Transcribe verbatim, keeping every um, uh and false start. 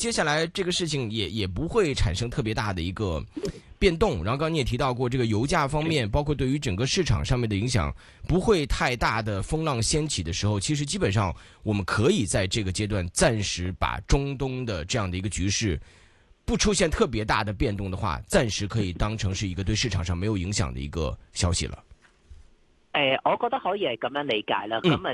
接下来这个事情也也不会产生特别大的一个变动。然后刚刚你也提到过，这个油价方面，包括对于整个市场上面的影响不会太大的风浪掀起的时候，其实基本上我们可以在这个阶段暂时把中東的這樣的一個局勢不出現特別大的變動的話，暫時可以當成是一個對市場上沒有影響的一個消息了。 誒、呃，我覺得可以係咁樣理解啦。咁啊、